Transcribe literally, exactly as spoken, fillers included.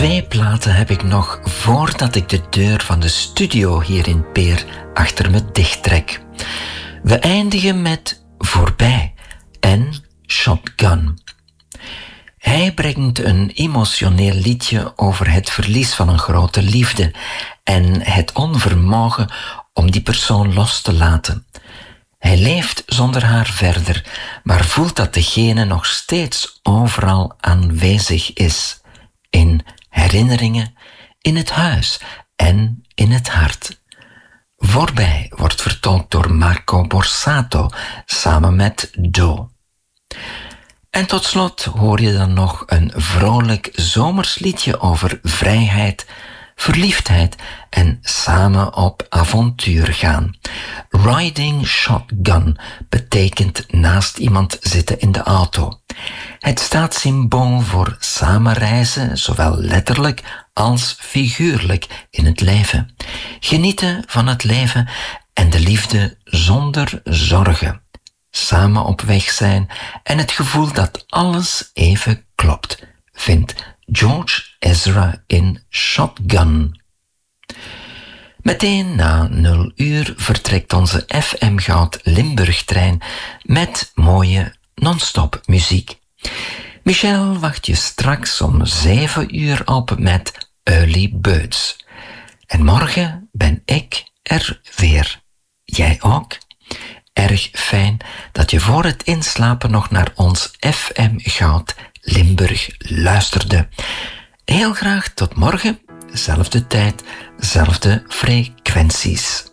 Twee platen heb ik nog voordat ik de deur van de studio hier in Peer achter me dichttrek. We eindigen met Voorbij en Shotgun. Hij brengt een emotioneel liedje over het verlies van een grote liefde en het onvermogen om die persoon los te laten. Hij leeft zonder haar verder, maar voelt dat degene nog steeds overal aanwezig is. In herinneringen, in het huis en in het hart. Voorbij wordt vertolkt door Marco Borsato samen met Do. En tot slot hoor je dan nog een vrolijk zomers liedje over vrijheid, verliefdheid en samen op avontuur gaan. Riding Shotgun betekent naast iemand zitten in de auto. Het staat symbool voor samen reizen, zowel letterlijk als figuurlijk in het leven. Genieten van het leven en de liefde zonder zorgen. Samen op weg zijn en het gevoel dat alles even klopt, vindt George Ezra in Shotgun. Meteen na nul uur vertrekt onze F M Goud Limburg-trein met mooie non-stop muziek. Michel wacht je straks om zeven uur op met Early Birds. En morgen ben ik er weer. Jij ook? Erg fijn dat je voor het inslapen nog naar ons F M Goud Limburg luisterde. Heel graag tot morgen, zelfde tijd, zelfde frequenties.